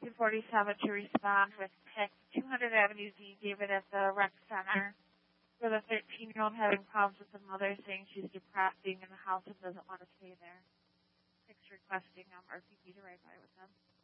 247 to respond with pick 200 Avenue Z, David at the rec center, for the 13-year-old having problems with the mother, saying she's depressed being in the house and doesn't want to stay there. Pick's requesting RPP to ride by with them.